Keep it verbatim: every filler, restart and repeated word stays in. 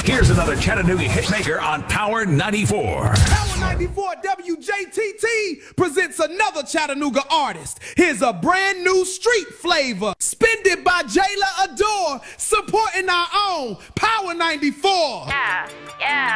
Here's another Chattanooga hitmaker on Power ninety-four. Power ninety-four W J T T presents another Chattanooga artist. Here's a brand new street flavor. Spended by Jayla Adore, supporting our own Power ninety-four. Yeah, yeah.